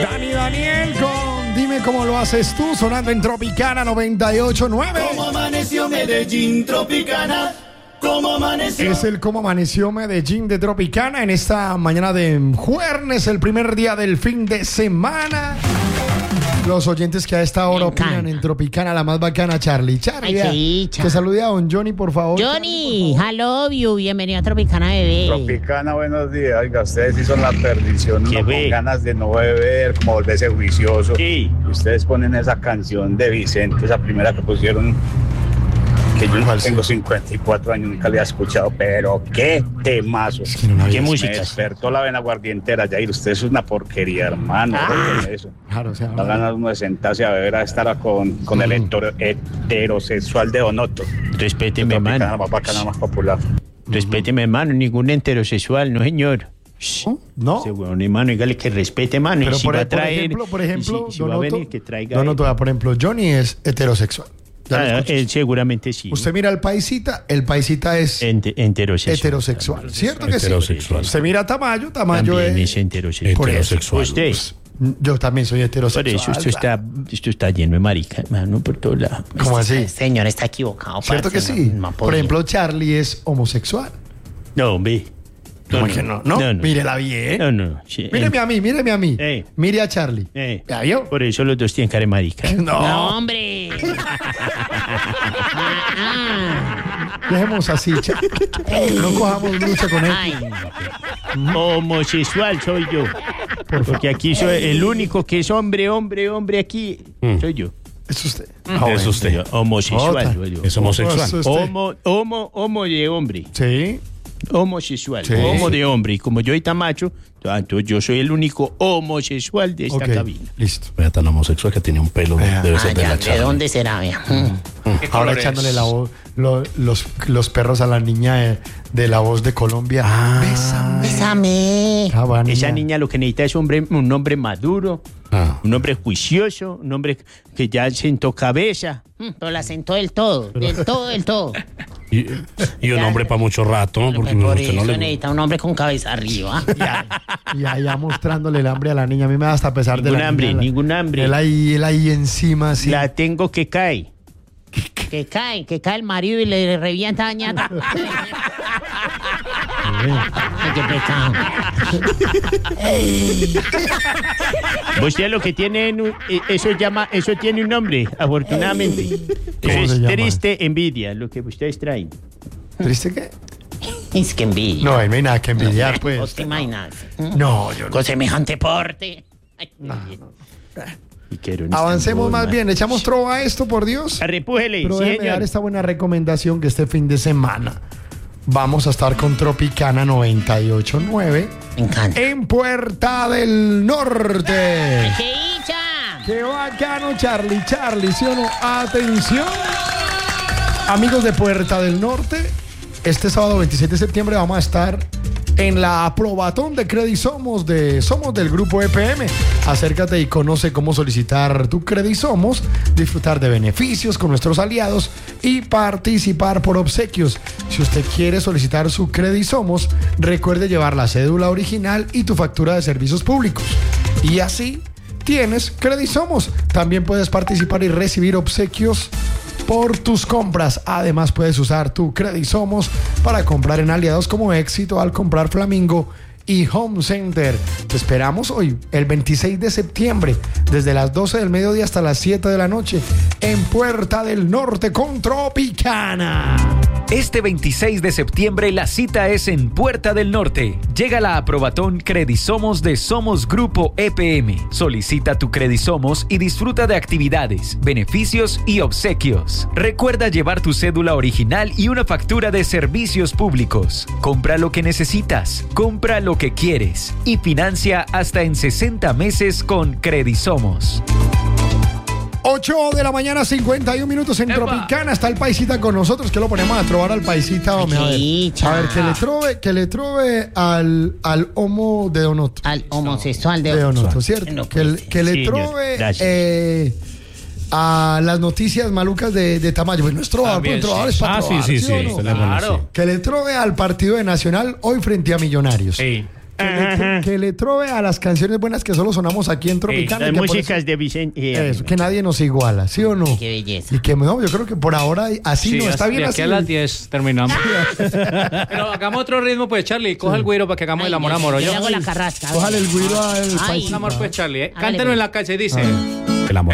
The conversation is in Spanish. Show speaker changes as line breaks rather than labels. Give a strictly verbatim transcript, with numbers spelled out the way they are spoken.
Dani Daniel con Dime Cómo Lo Haces Tú, sonando en Tropicana noventa y ocho punto nueve.
¿Cómo amaneció Medellín, Tropicana? ¿Cómo amaneció?
Es el Cómo Amaneció Medellín de Tropicana en esta mañana de jueves, el primer día del fin de semana. Los oyentes que a esta hora opinan en Tropicana, la más bacana, Charlie. Charlie,
Ay,
que salude a don Johnny, por favor.
Johnny, Charlie, por favor. Hello you, bienvenido a Tropicana, bebé.
Tropicana, buenos días. Oiga, ustedes sí son la perdición,
¿Qué
uno
ve?
con ganas de no beber, como volverse juicioso.
Sí.
Y ustedes ponen esa canción de Vicente, esa primera que pusieron, que yo
¿Cuál,
tengo
sí?
cincuenta y cuatro años, nunca la había escuchado, pero qué temazo.
Es que no la había
¿Qué
escuchado.
música?
Me despertó la vena guardientera, Jair. Usted es una porquería, hermano.
Ah.
Oigan eso.
Claro, o sea,
Da ganas uno de sentarse a beber, a estar con, con el
Mm.
hetero- heterosexual de Donoto.
Respéteme,
Tropicana,
hermano.
más bacana, más popular.
Respéteme, hermano. Ningún heterosexual, no, señor.
¿no?
Ese huevón, hermano, dígale que respete, hermano.
Pero
y si
por,
va a
por
traer.
ejemplo, por
y
ejemplo,
si, si va a
Donoto-
venir, que traiga.
Donoto, por ejemplo, Johnny es heterosexual. Ya lo
Ah,
escuché.
él seguramente sí.
Usted mira al paisita, el paisita es
Ente- heterosexual.
heterosexual, ¿cierto que sí?
Heterosexual.
Usted mira a Tamayo, Tamayo
También
es...
es heterosexual.
Por eso.
Heterosexual.
Usted.
Yo también soy
Por
heterosexual.
eso esto está, esto está lleno de marica, hermano, por todos lados.
¿Cómo así?
El señor está equivocado,
¿Cierto que
parce,
sí?
no- no
Por
podía.
ejemplo, Charlie es homosexual.
No, hombre.
¿Cómo es que no? No,
no, no.
mírela bien.
No, no. Sí,
Míreme
eh,
a mí, míreme a mí.
Eh.
Mire a Charlie.
eh.
¿Ya vio?
Por eso los dos tienen cara de marica.
No,
No, hombre. Ah,
dejemos así, Cha- No cojamos lucha con él.
Ay,
Homosexual soy yo. Porque aquí soy el único que es hombre, hombre, hombre aquí. Soy yo.
Es usted.
Es usted.
Yo, homosexual.
Otra.
soy yo.
Es homosexual.
Eso es usted.
Homo, homo, homo de hombre.
Sí.
Homosexual.
Sí.
Homo de hombre. Y como yo soy tan macho, entonces yo soy el único homosexual de esta
Ok,
cabina.
listo.
Vea, tan homosexual que tiene un pelo,
Vea.
debe ser
ay,
de
ya,
la
¿de
Charlie.
dónde será? Vea?
Ahora echándole la voz, lo- los, los perros a la niña de, de la voz de Colombia.
Ah.
Bésame.
Bésame.
Ah, va,
Esa niña lo que necesita es hombre, un hombre maduro,
Ah.
un hombre juicioso, un hombre que ya sentó cabeza.
Mm, Pero la sentó del todo, del todo, del todo.
Y, y un hombre para mucho rato, ¿no? Porque
Por
usted
eso
no le...
necesita un hombre con cabeza arriba.
Y allá mostrándole el hambre a la niña. A mí me da hasta pesar de
Ningún
la
hambre,
niña, la-
ningún hambre.
Él ahí, él ahí encima, así.
La tengo que cae.
Que cae, que cae el marido y le revienta dañada. Ay, qué pecado.
Vos ya lo que tienen, un- eh, eso llama, eso tiene un nombre, afortunadamente. Eso
¿Cómo
es
se llama?
triste envidia, lo que ustedes traen.
¿Triste qué?
Es que envidia.
No, ahí no hay nada que envidiar,
¿Vos
pues.
te imaginas?
No, yo no.
Con semejante porte. Ay,
Y quiero en
Avancemos
Estambul,
más
man.
bien. ¿Echamos trova a esto, por Dios?
Arrepújele,
Pero
sí,
déjeme
señor.
dar esta buena recomendación que este fin de semana vamos a estar con Tropicana noventa y ocho punto nueve
Me encanta.
en Puerta del Norte.
¡Qué hincha!
¡Qué bacano, Charlie! Charlie, ¿sí o no? ¡Atención! Amigos de Puerta del Norte, este sábado veintisiete de septiembre vamos a estar en la aprobatón de Credisomos de Somos del Grupo E P M. Acércate y conoce cómo solicitar tu Credisomos, disfrutar de beneficios con nuestros aliados y participar por obsequios. Si usted quiere solicitar su Credisomos, recuerde llevar la cédula original y tu factura de servicios públicos. Y así tienes Credisomos. También puedes participar y recibir obsequios por tus compras. Además, puedes usar tu Credisomos para comprar en aliados como Éxito al comprar Flamingo y Home Center. Te esperamos hoy, el veintiséis de septiembre, desde las doce del mediodía hasta las siete de la noche, en Puerta del Norte con Tropicana.
Este veintiséis de septiembre la cita es en Puerta del Norte. Llega la aprobatón Credisomos de Somos Grupo E P M. Solicita tu Credisomos y disfruta de actividades, beneficios y obsequios. Recuerda llevar tu cédula original y una factura de servicios públicos. Compra lo que necesitas, compra lo que quieres y financia hasta en sesenta meses con Credisomos.
ocho de la mañana, cincuenta y un minutos en Tropicana. Está el paisita con nosotros, que lo ponemos a trobar al paisita. Hombre, a ver,
Sí,
a ver, que le trove, que le trove al, al homo de Donoto.
Al homosexual de,
De Donoto, ¿cierto?
No
que,
puede
le-
ser.
que le
Sí, señor.
trove
Gracias.
eh, a las noticias malucas de, de Tamayo. Pues no es trovador, pero un trovador es para
Ah, sí,
trobar,
sí,
¿sí
sí.
o no?
Claro.
Que le trove al partido de Nacional hoy frente a Millonarios.
Sí.
Que le, que- que le trove a las canciones buenas que solo sonamos aquí en Tropicana.
Las
y que por
músicas
eso-
de Vicente.
Eso, que nadie nos iguala, ¿sí o no?
Qué belleza.
Y que no, yo creo que por ahora así
Sí,
no está
hasta-
bien
de aquí
así.
a las diez terminamos. Pero hagamos otro ritmo, pues, Charlie. Coja el güiro para que hagamos el amor, amor.
Yo
¿oyó?
le hago la carrasca.
Cójale el güiro al
Ay,
paisita.
Un amor, pues, Charlie. ¿eh?
Hágale,
Cántalo
pues.
en la calle, dice.
El amor.